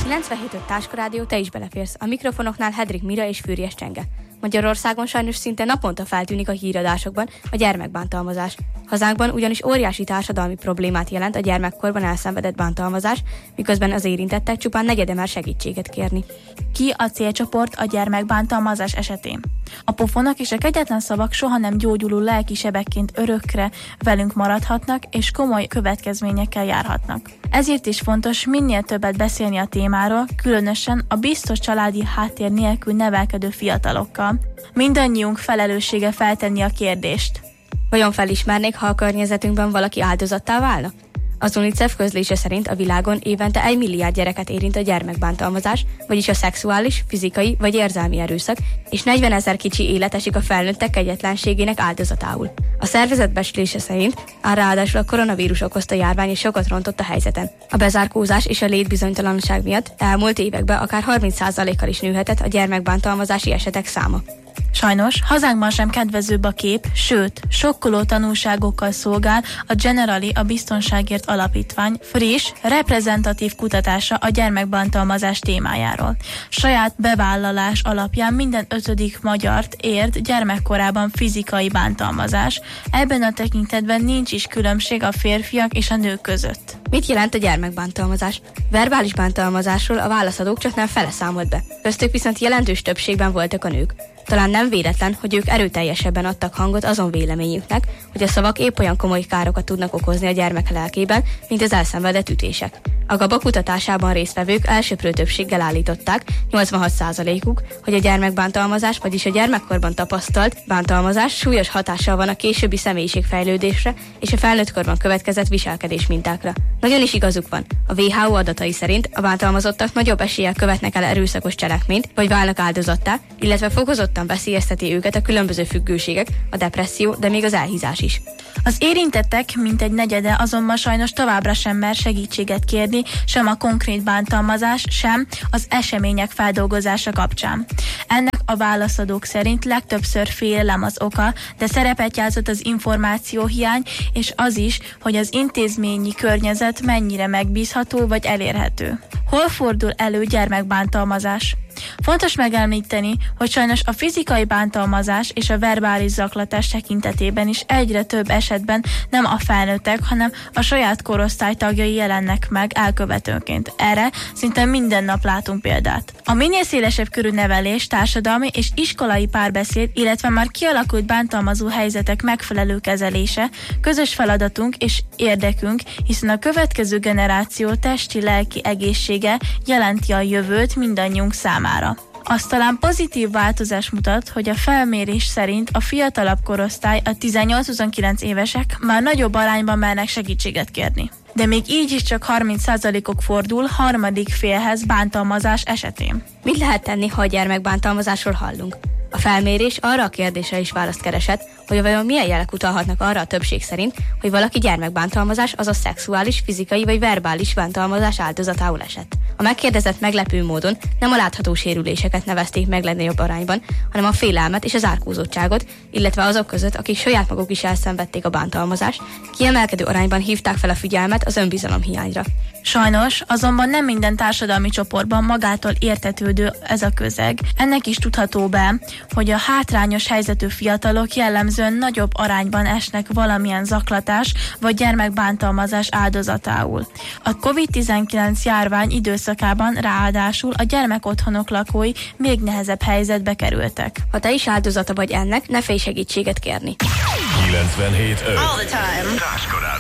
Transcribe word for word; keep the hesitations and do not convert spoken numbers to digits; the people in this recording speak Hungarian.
kilencvenhét öt Táskarádió, te is beleférsz. A mikrofonoknál Hedrik Mira és Fűrjes Csenge. Magyarországon sajnos szinte naponta feltűnik a híradásokban a gyermekbántalmazás. Hazánkban ugyanis óriási társadalmi problémát jelent a gyermekkorban elszenvedett bántalmazás, miközben az érintettek csupán negyede mer segítséget kérni. Ki a célcsoport a gyermekbántalmazás esetén? A pofonok és a kegyetlen szavak soha nem gyógyuló lelki sebekként örökre velünk maradhatnak, és komoly következményekkel járhatnak. Ezért is fontos minél többet beszélni a témáról, különösen a biztos családi háttér nélkül nevelkedő fiatalokkal. Mindannyiunk felelőssége feltenni a kérdést. Vajon felismernék, ha a környezetünkben valaki áldozattá válna? Az UNICEF közlése szerint a világon évente egy milliárd gyereket érint a gyermekbántalmazás, vagyis a szexuális, fizikai vagy érzelmi erőszak, és negyvenezer kicsi élet esik a felnőttek kegyetlenségének áldozatául. A szervezet becslése szerint áll ráadásul a koronavírus okozta járvány is sokat rontott a helyzeten. A bezárkózás és a létbizonytalanság miatt elmúlt években akár harminc százalékkal is nőhetett a gyermekbántalmazási esetek száma. Sajnos hazánkban sem kedvezőbb a kép, sőt, sokkoló tanulságokkal szolgál a Generali a Biztonságért Alapítvány friss, reprezentatív kutatása a gyermekbántalmazás témájáról. Saját bevállalás alapján minden ötödik magyart ért gyermekkorában fizikai bántalmazás, ebben a tekintetben nincs is különbség a férfiak és a nők között. Mit jelent a gyermekbántalmazás? Verbális bántalmazásról a válaszadók csak nem fele számolt be, köztük viszont jelentős többségben voltak a nők. Talán nem véletlen, hogy ők erőteljesebben adtak hangot azon véleményüknek, hogy a szavak épp olyan komoly károkat tudnak okozni a gyermek lelkében, mint az elszenvedett ütések. A GABA kutatásában résztvevők elsöprő többséggel állították, nyolcvanhat százalékuk, hogy a gyermekbántalmazás, vagyis a gyermekkorban tapasztalt bántalmazás súlyos hatással van a későbbi személyiségfejlődésre és a felnőttkorban következett viselkedés mintákra. Nagyon is igazuk van. A W H O adatai szerint a bántalmazottak nagyobb eséllyel követnek el erőszakos cselekményt, vagy válnak áldozattá, illetve fokozottan veszélyezteti őket a különböző függőségek, a depresszió, de még az elhízás is. Az érintettek mintegy negyede azonban sajnos továbbra sem mer segítséget kérni, sem a konkrét bántalmazás, sem az események feldolgozása kapcsán. Ennek a válaszadók szerint legtöbbször félelem az oka, de szerepet játszott az információhiány, és az is, hogy az intézményi környezet mennyire megbízható vagy elérhető. Hol fordul elő gyermekbántalmazás? Fontos megemlíteni, hogy sajnos a fizikai bántalmazás és a verbális zaklatás tekintetében is egyre több esetben nem a felnőttek, hanem a saját korosztály tagjai jelennek meg elkövetőként. Erre szinte minden nap látunk példát. A minél szélesebb körű nevelés, társadalmi és iskolai párbeszéd, illetve már kialakult bántalmazó helyzetek megfelelő kezelése közös feladatunk és érdekünk, hiszen a következő generáció testi-lelki egészsége jelenti a jövőt mindannyiunk számára. Azt talán pozitív változás mutat, hogy a felmérés szerint a fiatalabb korosztály, a tizennyolc-huszonkilenc évesek már nagyobb arányban mernek segítséget kérni. De még így is csak harminc százalékok fordul harmadik félhez bántalmazás esetén. Mit lehet tenni, ha a gyermekbántalmazásról hallunk? A felmérés arra a kérdésre is választ keresett, hogy vajon milyen jelek utalhatnak arra a többség szerint, hogy valaki gyermekbántalmazás, azaz szexuális, fizikai vagy verbális bántalmazás áldozatául esett. A megkérdezett meglepő módon nem a látható sérüléseket nevezték meg legnagyobb arányban, hanem a félelmet és az árkózottságot, illetve azok között, akik saját maguk is elszenvedték a bántalmazást, kiemelkedő arányban hívták fel a figyelmet az önbizalom hiányra. Sajnos, azonban nem minden társadalmi csoportban magától értetődő ez a közeg. Ennek is tudható be, hogy a hátrányos helyzetű fiatalok jellemzően nagyobb arányban esnek valamilyen zaklatás vagy gyermekbántalmazás áldozatául. A kovid tizenkilenc járvány időszakában ráadásul a gyermekotthonok lakói még nehezebb helyzetbe kerültek. Ha te is áldozata vagy ennek, ne félj segítséget kérni. kilencvenhét öt